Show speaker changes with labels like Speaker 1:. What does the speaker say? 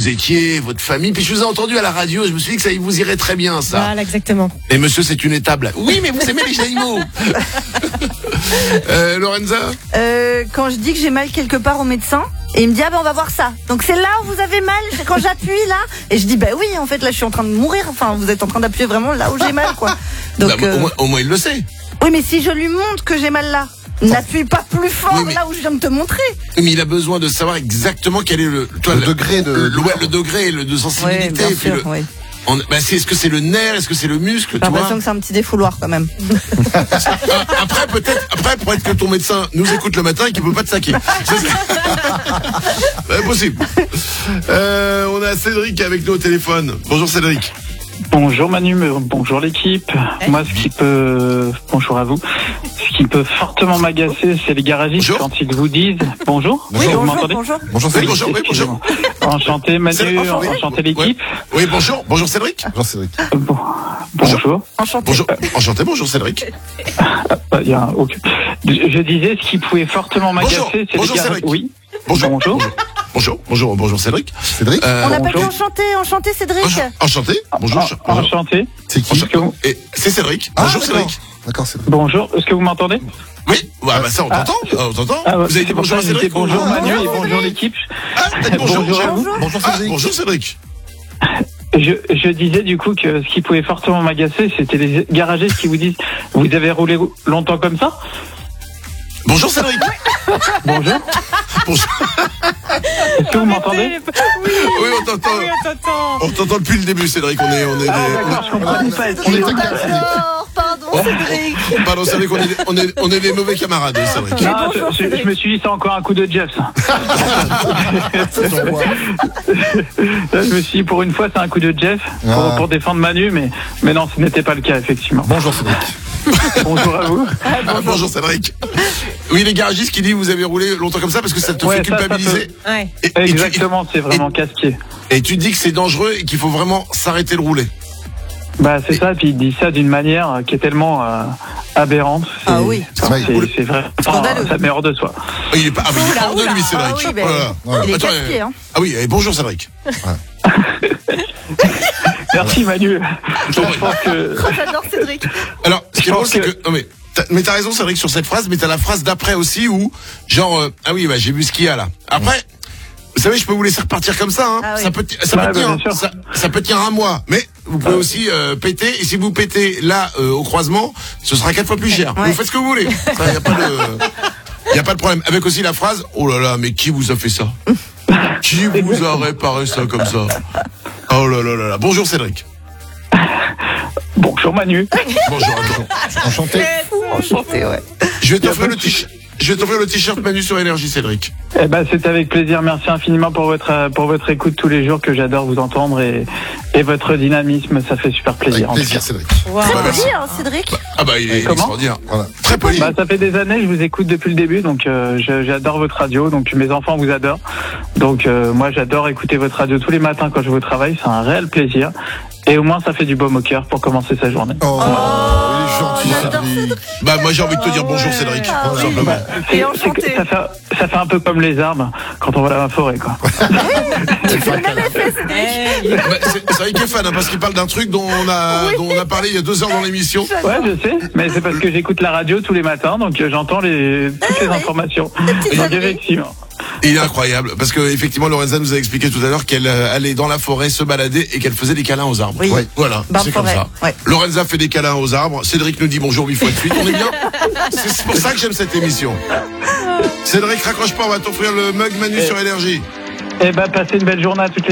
Speaker 1: vous étiez, votre famille. Puis je vous ai entendu à la radio, je me suis dit que ça vous irait très bien, ça.
Speaker 2: Voilà, exactement.
Speaker 1: Et monsieur, c'est une étable. Oui, mais vous aimez les animaux. Lorenza?
Speaker 3: Quand je dis que j'ai mal quelque part au médecin, et il me dit on va voir ça. Donc c'est là où vous avez mal, c'est quand j'appuie là. Et je dis oui, en fait là je suis en train de mourir. Enfin vous êtes en train d'appuyer vraiment là où j'ai mal quoi. Donc
Speaker 1: Au moins il le sait.
Speaker 3: oui, mais si je lui montre que j'ai mal là, n'appuie pas plus fort là où je viens de te montrer.
Speaker 1: Mais il a besoin de savoir exactement quel est le degré de sensibilité.
Speaker 3: Ouais, bien sûr, oui.
Speaker 1: Est-ce que c'est le nerf, est-ce que c'est le muscle?
Speaker 3: J'ai l'impression que c'est un petit défouloir quand même.
Speaker 1: Après, pour être que ton médecin nous écoute le matin et qu'il peut pas te saquer. C'est possible. On a Cédric avec nous au téléphone. Bonjour Cédric.
Speaker 4: Bonjour Manu, bonjour l'équipe. Moi, bonjour à vous. Ce qui peut fortement m'agacer, c'est les garagistes quand ils vous disent bonjour.
Speaker 3: Oui,
Speaker 4: vous
Speaker 3: bonjour,
Speaker 4: m'entendez?
Speaker 3: bonjour.
Speaker 1: Bonjour Cédric. Bonjour.
Speaker 4: Enchanté Manu, enchanté l'équipe.
Speaker 1: Oui, bonjour. Bonjour Cédric.
Speaker 5: Bonjour Cédric.
Speaker 4: Bonjour.
Speaker 3: Enchanté.
Speaker 1: Enchanté, bonjour Cédric.
Speaker 4: Je disais, ce qui pouvait fortement m'agacer, c'est les
Speaker 1: Bonjour
Speaker 4: garagistes.
Speaker 1: Cédric.
Speaker 4: Oui.
Speaker 1: Bonjour Cédric.
Speaker 5: Cédric.
Speaker 3: On appelle
Speaker 4: bonjour.
Speaker 3: enchanté Cédric.
Speaker 1: Enchanté. Bonjour.
Speaker 4: Enchanté.
Speaker 5: C'est qui?
Speaker 1: Et c'est Cédric. Bonjour Cédric.
Speaker 5: D'accord, Cédric.
Speaker 4: Bonjour. Est-ce que vous m'entendez?
Speaker 1: Oui. Ça on t'entend. Vous avez dit bonjour à Cédric.
Speaker 4: Bonjour Manu et bonjour l'équipe.
Speaker 1: Bonjour
Speaker 4: à vous.
Speaker 5: Bonjour Cédric.
Speaker 1: Bonjour Cédric.
Speaker 4: Je disais du coup que ce qui pouvait fortement m'agacer, c'était les garagistes qui vous disent vous avez roulé longtemps comme ça?
Speaker 1: Bonjour Cédric.
Speaker 4: Bonjour. Est-ce que vous m'entendez?
Speaker 1: Oui, on t'entend. On t'entend depuis le début, Cédric. On est
Speaker 4: D'accord, je comprends pas.
Speaker 3: Pardon Cédric.
Speaker 1: Pardon, Cédric, on est des mauvais camarades, Cédric.
Speaker 4: Non, je me suis dit c'est encore un coup de Jeff, ça. Je me suis dit pour une fois c'est un coup de Jeff pour défendre Manu, mais non, ce n'était pas le cas effectivement.
Speaker 5: Bonjour Cédric.
Speaker 4: Bonjour à vous.
Speaker 1: Bonjour Cédric. Oui, les garagistes qui disent vous avez roulé longtemps comme ça parce que ça te fait culpabiliser.
Speaker 2: Ouais.
Speaker 4: Exactement, c'est vraiment casse-pied.
Speaker 1: Et tu dis que c'est dangereux et qu'il faut vraiment s'arrêter de rouler.
Speaker 4: Bah c'est ça, et puis il dit ça d'une manière qui est tellement aberrante.
Speaker 3: Ah oui.
Speaker 4: C'est vrai.
Speaker 3: Scandaleux.
Speaker 4: Ça met hors de soi.
Speaker 1: Il est pas il est hors de lui, Cédric.
Speaker 3: Ah oui,
Speaker 1: Voilà.
Speaker 3: il est
Speaker 1: Attends,
Speaker 3: casse-pied, hein.
Speaker 1: Ah oui, et bonjour Cédric.
Speaker 4: Merci Manu. Je pense que...
Speaker 3: J'adore Cédric.
Speaker 1: Alors, ce qui est drôle, c'est que... Non mais t'as raison Cédric sur cette phrase, mais t'as la phrase d'après aussi où, genre, ah oui, j'ai vu ce qu'il y a là. Après, vous savez, je peux vous laisser repartir comme ça, hein.
Speaker 3: Ah oui.
Speaker 1: Ça peut tenir un mois, mais vous pouvez aussi péter, et si vous pétez là, au croisement, ce sera 4 fois plus cher.
Speaker 3: Ouais.
Speaker 1: Vous faites ce que vous voulez. Y a pas de problème. Avec aussi la phrase, oh là là, mais qui vous a fait ça? Qui vous a réparé ça comme ça? Oh là là là là. Bonjour Cédric.
Speaker 4: Bonjour Manu.
Speaker 1: Bonjour.
Speaker 5: Enchanté.
Speaker 3: Enchanté, ouais.
Speaker 1: Je vais t'offrir le t-shirt Manu sur Énergie, Cédric.
Speaker 4: Eh ben, c'est avec plaisir. Merci infiniment pour votre écoute tous les jours, que j'adore vous entendre, et votre dynamisme, ça fait super plaisir.
Speaker 5: Avec plaisir Cédric.
Speaker 2: Wow.
Speaker 3: Très
Speaker 1: merci.
Speaker 3: poli, hein, Cédric.
Speaker 1: Ah il est
Speaker 4: Comment
Speaker 1: extraordinaire.
Speaker 5: Voilà.
Speaker 1: Très poli.
Speaker 4: Ça fait des années, je vous écoute depuis le début, donc j'adore votre radio, donc mes enfants vous adorent. Donc moi j'adore écouter votre radio tous les matins quand je vais au travail, c'est un réel plaisir. Et au moins ça fait du baume au cœur pour commencer sa journée.
Speaker 5: Oh, il est gentil
Speaker 3: j'adore
Speaker 5: Cédric.
Speaker 1: Moi j'ai envie de te dire bonjour Cédric,
Speaker 3: Ah,
Speaker 1: tout
Speaker 3: oui.
Speaker 1: simplement.
Speaker 3: Et enchanté.
Speaker 4: Ça fait un peu comme les arbres quand on va dans la forêt, quoi.
Speaker 3: Tu fais le même effet Cédric.
Speaker 1: C'est vrai qu'il est fan, hein, parce qu'il parle d'un truc dont on a parlé il y a 2 heures dans l'émission.
Speaker 4: Ouais, je sais, mais c'est parce que j'écoute la radio tous les matins, donc j'entends toutes les informations. Donc effectivement.
Speaker 1: Il est incroyable, parce que effectivement Lorenza nous a expliqué tout à l'heure qu'elle allait dans la forêt se balader et qu'elle faisait des câlins aux arbres.
Speaker 3: Oui.
Speaker 1: Ouais. Voilà, c'est comme
Speaker 3: forêt.
Speaker 1: ça.
Speaker 3: Ouais.
Speaker 1: Lorenza fait des câlins aux arbres, Cédric nous dit bonjour 8 fois de suite, on est bien. C'est pour ça que j'aime cette émission. Cédric, raccroche pas, on va t'offrir le mug Manu sur Énergie.
Speaker 4: Eh ben, passez une belle journée à toutes les